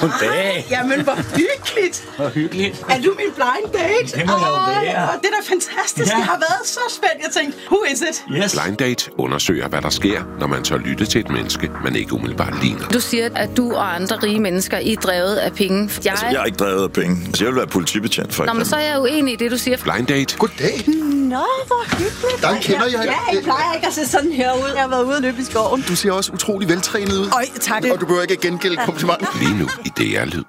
Goddag. Jamen, hvor hyggeligt. Hvor hyggeligt. Er du min blind date? Det må jeg jo være. Det er da fantastisk. Ja. Jeg har været så spændt. Jeg tænkte, who is it? Yes. Blind Date undersøger, hvad der sker, når man tør lytte til et menneske, man ikke umiddelbart ligner. Du siger, at du og andre rige mennesker, I er drevet af penge. Jeg er ikke drevet af penge. Jeg vil være politibetjent, for Nå, men så er jeg uenig i det, du siger. Blind Date. Goddag. Nå, hvor hyggeligt. Der kender jeg. Ja, jeg plejer ikke at se sådan her ud. Jeg har været ude og løbe i skoven. Du ser også utrolig veltrænet ud. Øj, tak. Og du behøver ikke gengælde kompliment. Lige nu i DR-lyd.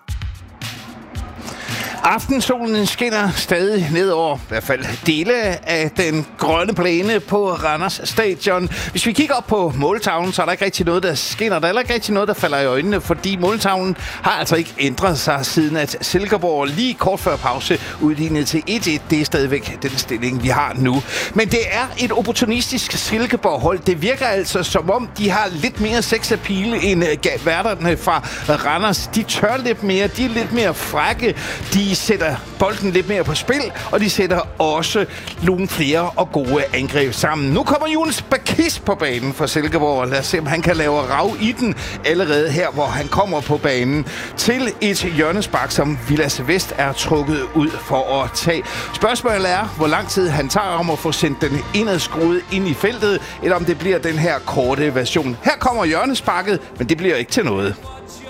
Aftensolen skinner stadig ned over, i hvert fald dele af den grønne plæne på Randers Stadion. Hvis vi kigger op på måltavlen, så er der ikke rigtig noget, der skinner. Der er ikke rigtig noget, der falder i øjnene, fordi måltavlen har altså ikke ændret sig, siden at Silkeborg lige kort før pause udlignede til 1-1. Det er stadigvæk den stilling, vi har nu. Men det er et opportunistisk Silkeborg-hold. Det virker altså, som om de har lidt mere sexappeal end værterne fra Randers. De tør lidt mere, de er lidt mere frække, de sætter bolden lidt mere på spil, og de sætter også nogle flere og gode angreb sammen. Nu kommer Jonas Bakis på banen for Silkeborg. Lad os se, om han kan lave rav i den allerede her, hvor han kommer på banen til et hjørnespark, som Vilas Vest er trukket ud for at tage. Spørgsmålet er, hvor lang tid han tager om at få sendt den indadskruet ind i feltet, eller om det bliver den her korte version. Her kommer hjørnesparket, men det bliver ikke til noget.